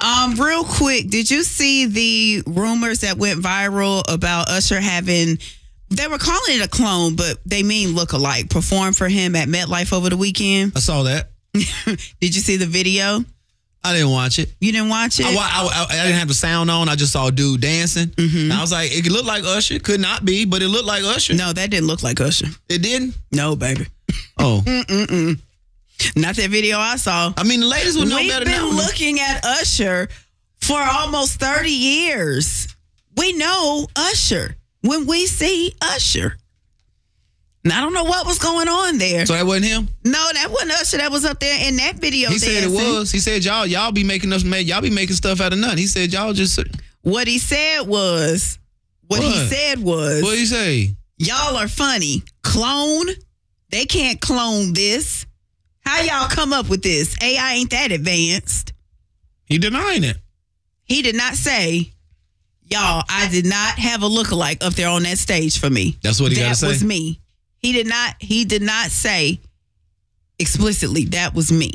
Real quick, did you see the rumors that went viral about Usher having, they were calling it a clone, but they mean look-alike, perform for him at MetLife over the weekend? I saw that. Did you see the video? I didn't watch it. You didn't watch it? I didn't have the sound on. I just saw a dude dancing. Mm-hmm. I was like, it looked like Usher. Could not be, but it looked like Usher. No, that didn't look like Usher. It didn't? No, baby. Oh. Not that video I saw. I mean, the ladies would know better now. We've been looking at Usher for almost 30 years. We know Usher when we see Usher. And I don't know what was going on there. So that wasn't him? No, that wasn't Usher. That was up there in that video. He said it was. He said y'all be making stuff out of nothing. He said y'all just. What he said was. What he said was. What did he say? Y'all are funny. Clone. They can't clone this. How y'all come up with this? AI ain't that advanced. He denying it. He did not say, y'all, I did not have a lookalike up there on that stage for me. That's what he got to say? That was me. He did not say explicitly, that was me.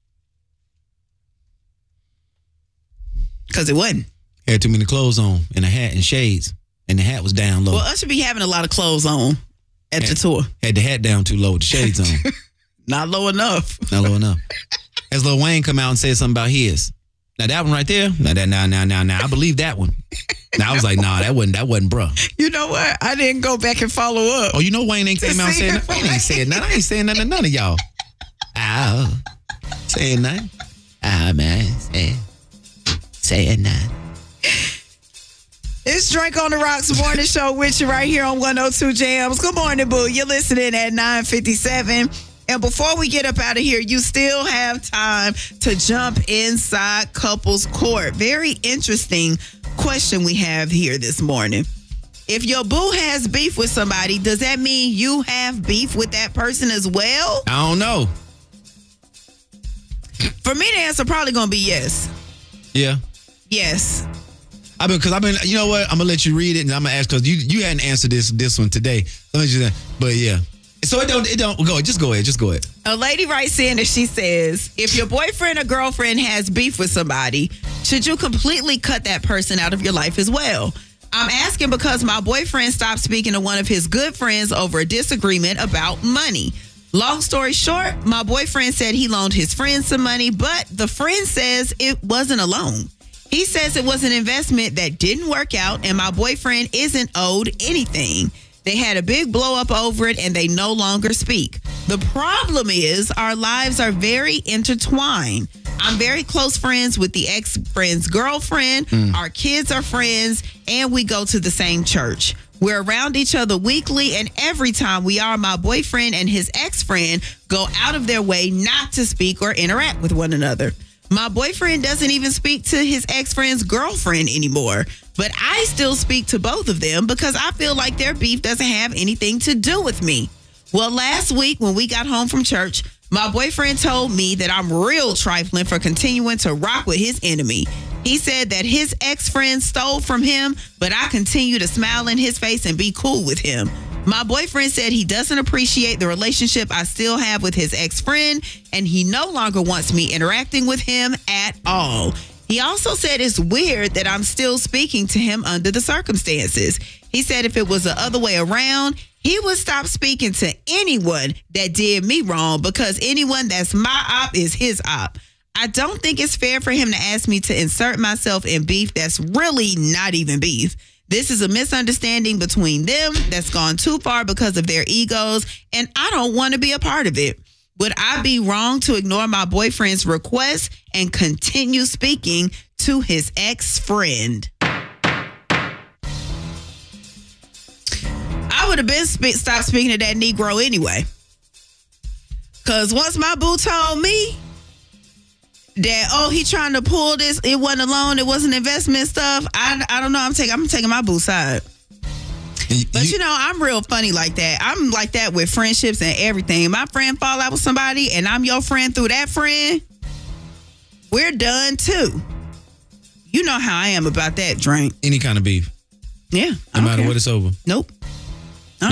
Because it wasn't. He had too many clothes on and a hat and shades. And the hat was down low. Well, Usher be having a lot of clothes on at the tour. Had the hat down too low, the shades on. Not low enough. Not low enough. As Lil Wayne come out and said something about his. Now that one right there, now, I believe that one. Now I was like, nah, that wasn't bruh. You know what? I didn't go back and follow up. Oh, you know Wayne ain't came out and said nothing. Wayne ain't said nothing. I ain't saying nothing to none of y'all. Oh, saying nothing. Man, saying nothing. It's Drink on the Rocks morning show with you right here on 102 Jams. Good morning, boo. You're listening at 9:57. And before we get up out of here, you still have time to jump inside couples court. Very interesting question we have here this morning. If your boo has beef with somebody, does that mean you have beef with that person as well? I don't know. For me, the answer probably going to be yes. Yeah. Yes. You know what? I'm gonna let you read it, and I'm gonna ask because you hadn't answered this one today. But yeah. So it don't go. Just go ahead. A lady writes in and she says, if your boyfriend or girlfriend has beef with somebody, should you completely cut that person out of your life as well? I'm asking because my boyfriend stopped speaking to one of his good friends over a disagreement about money. Long story short, my boyfriend said he loaned his friend some money, but the friend says it wasn't a loan. He says it was an investment that didn't work out and my boyfriend isn't owed anything. They had a big blow up over it and they no longer speak. The problem is our lives are very intertwined. I'm very close friends with the ex-friend's girlfriend. Our kids are friends and we go to the same church. We're around each other weekly and every time we are, my boyfriend and his ex-friend go out of their way not to speak or interact with one another. My boyfriend doesn't even speak to his ex-friend's girlfriend anymore, but I still speak to both of them because I feel like their beef doesn't have anything to do with me. Well, last week when we got home from church, my boyfriend told me that I'm real trifling for continuing to rock with his enemy. He said that his ex-friend stole from him, but I continue to smile in his face and be cool with him. My boyfriend said he doesn't appreciate the relationship I still have with his ex-friend, and he no longer wants me interacting with him at all. He also said it's weird that I'm still speaking to him under the circumstances. He said if it was the other way around, he would stop speaking to anyone that did me wrong because anyone that's my op is his op. I don't think it's fair for him to ask me to insert myself in beef that's really not even beef. This is a misunderstanding between them that's gone too far because of their egos, and I don't want to be a part of it. Would I be wrong to ignore my boyfriend's request and continue speaking to his ex-friend? I would have been stopped speaking to that Negro anyway. Because once my boo told me that, he trying to pull this, it wasn't a loan, it wasn't investment stuff, I don't know, I'm taking my boo side. But I'm real funny like that. I'm like that with friendships and everything. My friend fall out with somebody and I'm your friend through that friend, we're done too. You know how I am about that, Drink. Any kind of beef. Yeah. No matter what it's over. Nope.